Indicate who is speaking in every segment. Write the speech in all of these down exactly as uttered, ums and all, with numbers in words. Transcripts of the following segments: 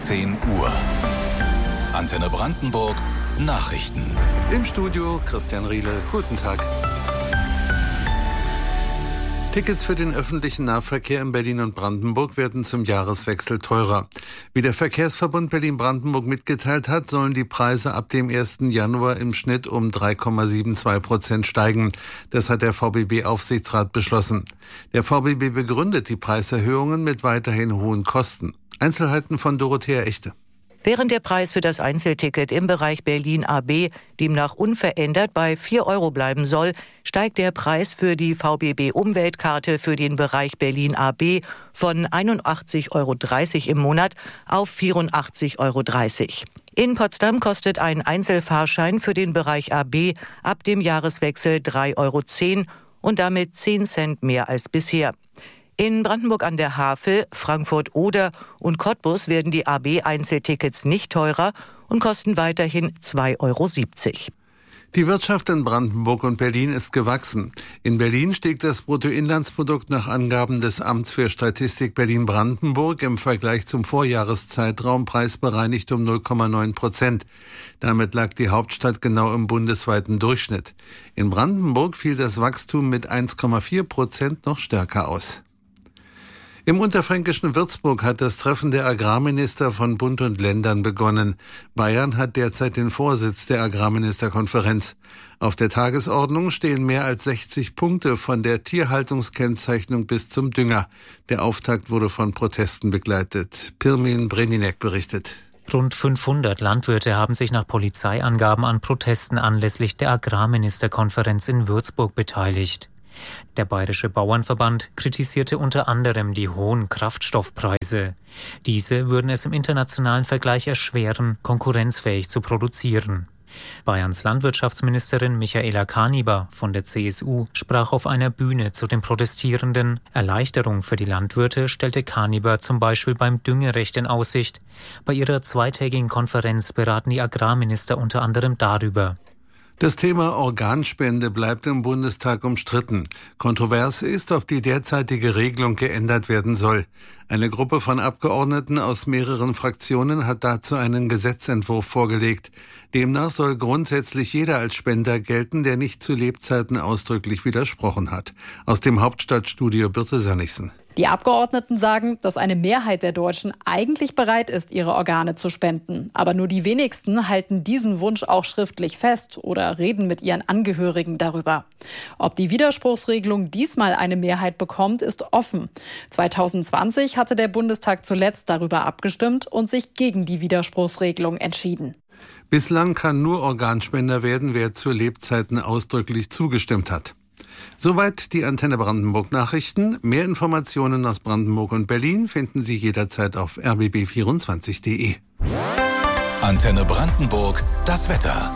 Speaker 1: zehn Uhr. Antenne Brandenburg Nachrichten.
Speaker 2: Im Studio Christian Riedel. Guten Tag. Tickets für den öffentlichen Nahverkehr in Berlin und Brandenburg werden zum Jahreswechsel teurer. Wie der Verkehrsverbund Berlin-Brandenburg mitgeteilt hat, sollen die Preise ab dem ersten Januar im Schnitt um drei Komma zweiundsiebzig Prozent steigen. Das hat der V B B-Aufsichtsrat beschlossen. Der V B B begründet die Preiserhöhungen mit weiterhin hohen Kosten. Einzelheiten von Dorothea Echte.
Speaker 3: Während der Preis für das Einzelticket im Bereich Berlin A B demnach unverändert bei vier Euro bleiben soll, steigt der Preis für die V B B-Umweltkarte für den Bereich Berlin A B von einundachtzig Euro dreißig im Monat auf vierundachtzig Euro dreißig. In Potsdam kostet ein Einzelfahrschein für den Bereich A B ab dem Jahreswechsel drei Euro zehn und damit zehn Cent mehr als bisher. In Brandenburg an der Havel, Frankfurt-Oder und Cottbus werden die A B-Einzeltickets nicht teurer und kosten weiterhin zwei Euro siebzig.
Speaker 2: Die Wirtschaft in Brandenburg und Berlin ist gewachsen. In Berlin stieg das Bruttoinlandsprodukt nach Angaben des Amts für Statistik Berlin-Brandenburg im Vergleich zum Vorjahreszeitraum preisbereinigt um null Komma neun Prozent. Damit lag die Hauptstadt genau im bundesweiten Durchschnitt. In Brandenburg fiel das Wachstum mit eins Komma vier Prozent noch stärker aus. Im unterfränkischen Würzburg hat das Treffen der Agrarminister von Bund und Ländern begonnen. Bayern hat derzeit den Vorsitz der Agrarministerkonferenz. Auf der Tagesordnung stehen mehr als sechzig Punkte von der Tierhaltungskennzeichnung bis zum Dünger. Der Auftakt wurde von Protesten begleitet. Pirmin Breninek berichtet.
Speaker 4: Rund fünfhundert Landwirte haben sich nach Polizeiangaben an Protesten anlässlich der Agrarministerkonferenz in Würzburg beteiligt. Der Bayerische Bauernverband kritisierte unter anderem die hohen Kraftstoffpreise. Diese würden es im internationalen Vergleich erschweren, konkurrenzfähig zu produzieren. Bayerns Landwirtschaftsministerin Michaela Kaniber von der C S U sprach auf einer Bühne zu den Protestierenden. Erleichterung für die Landwirte stellte Kaniber zum Beispiel beim Düngerecht in Aussicht. Bei ihrer zweitägigen Konferenz beraten die Agrarminister unter anderem darüber.
Speaker 2: Das Thema Organspende bleibt im Bundestag umstritten. Kontrovers ist, ob die derzeitige Regelung geändert werden soll. Eine Gruppe von Abgeordneten aus mehreren Fraktionen hat dazu einen Gesetzentwurf vorgelegt. Demnach soll grundsätzlich jeder als Spender gelten, der nicht zu Lebzeiten ausdrücklich widersprochen hat. Aus dem Hauptstadtstudio Birte Sönnigsen.
Speaker 5: Die Abgeordneten sagen, dass eine Mehrheit der Deutschen eigentlich bereit ist, ihre Organe zu spenden. Aber nur die wenigsten halten diesen Wunsch auch schriftlich fest oder reden mit ihren Angehörigen darüber. Ob die Widerspruchsregelung diesmal eine Mehrheit bekommt, ist offen. zweitausendzwanzig hatte der Bundestag zuletzt darüber abgestimmt und sich gegen die Widerspruchsregelung entschieden.
Speaker 2: Bislang kann nur Organspender werden, wer zu Lebzeiten ausdrücklich zugestimmt hat. Soweit die Antenne Brandenburg Nachrichten. Mehr Informationen aus Brandenburg und Berlin finden Sie jederzeit auf r b b vierundzwanzig punkt d e.
Speaker 1: Antenne Brandenburg, das Wetter.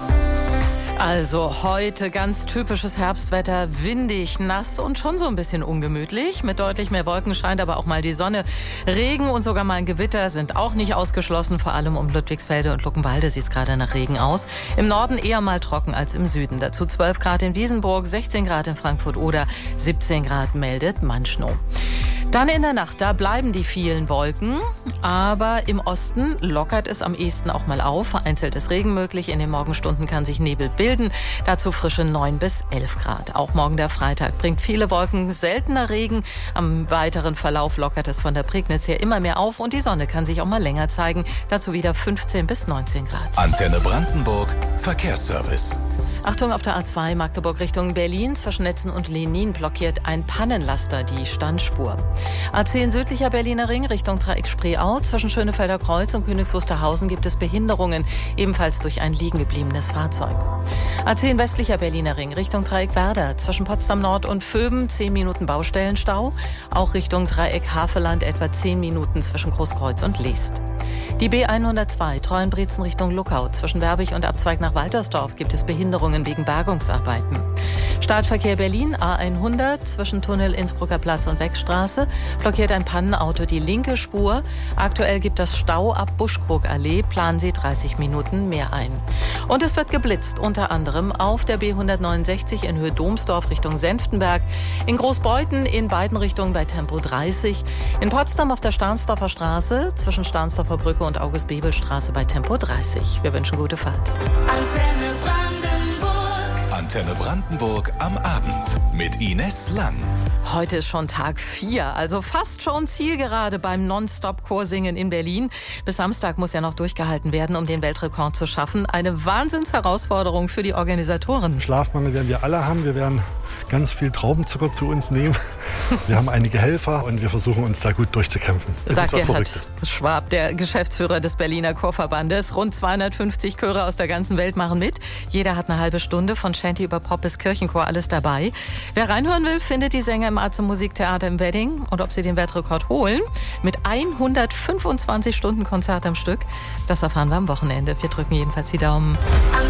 Speaker 6: Also heute ganz typisches Herbstwetter, windig, nass und schon so ein bisschen ungemütlich. Mit deutlich mehr Wolken scheint aber auch mal die Sonne. Regen und sogar mal ein Gewitter sind auch nicht ausgeschlossen. Vor allem um Ludwigsfelde und Luckenwalde sieht es gerade nach Regen aus. Im Norden eher mal trocken als im Süden. Dazu zwölf Grad in Wiesenburg, sechzehn Grad in Frankfurt oder siebzehn Grad meldet Manschnow. Dann in der Nacht, da bleiben die vielen Wolken, aber im Osten lockert es am ehesten auch mal auf. Vereinzelt ist Regen möglich, in den Morgenstunden kann sich Nebel bilden, dazu frische neun bis elf Grad. Auch morgen der Freitag bringt viele Wolken, seltener Regen. Am weiteren Verlauf lockert es von der Prignitz her immer mehr auf und die Sonne kann sich auch mal länger zeigen, dazu wieder fünfzehn bis neunzehn Grad.
Speaker 1: Antenne Brandenburg, Verkehrsservice.
Speaker 6: Achtung, auf der A zwei Magdeburg Richtung Berlin zwischen Netzen und Lenin blockiert ein Pannenlaster die Standspur. A zehn südlicher Berliner Ring Richtung Dreieck Spreeau zwischen Schönefelder Kreuz und Königs Wusterhausen gibt es Behinderungen, ebenfalls durch ein liegen gebliebenes Fahrzeug. A zehn westlicher Berliner Ring Richtung Dreieck Werder zwischen Potsdam Nord und Vöben zehn Minuten Baustellenstau, auch Richtung Dreieck Havelland etwa zehn Minuten zwischen Großkreuz und Leest. Die B hundertzwei Treuenbrietzen Richtung Luckau zwischen Werbig und Abzweig nach Waltersdorf gibt es Behinderungen wegen Bergungsarbeiten. Startverkehr Berlin A hundert zwischen Tunnel Innsbrucker Platz und Wegstraße blockiert ein Pannenauto die linke Spur. Aktuell gibt es Stau ab Buschkrogallee, planen Sie dreißig Minuten mehr ein. Und es wird geblitzt, unter anderem auf der B hundertneunundsechzig in Höhe Domsdorf Richtung Senftenberg, in Großbeuthen in beiden Richtungen bei Tempo dreißig, in Potsdam auf der Stahnsdorfer Straße zwischen Stahnsdorfer Brücke und und August-Bebel-Straße bei Tempo dreißig. Wir wünschen gute Fahrt.
Speaker 1: Antenne Brandenburg. Antenne Brandenburg am Abend mit Ines Lang.
Speaker 6: Heute ist schon Tag vier, also fast schon Zielgerade beim Non-Stop-Chorsingen in Berlin. Bis Samstag muss ja noch durchgehalten werden, um den Weltrekord zu schaffen. Eine Wahnsinnsherausforderung für die Organisatoren.
Speaker 7: Schlafmangel werden wir alle haben. Wir werden ganz viel Traubenzucker zu uns nehmen. Wir haben einige Helfer und wir versuchen uns da gut durchzukämpfen.
Speaker 6: Das Sagt Gerhard Schwab, der Geschäftsführer des Berliner Chorverbandes. Rund zweihundertfünfzig Chöre aus der ganzen Welt machen mit. Jeder hat eine halbe Stunde, von Shanty über Pop bis Kirchenchor, alles dabei. Wer reinhören will, findet die Sänger im Arzt Musiktheater im Wedding. Und ob sie den Weltrekord holen, mit hundertfünfundzwanzig Stunden Konzert am Stück, das erfahren wir am Wochenende. Wir drücken jedenfalls die Daumen.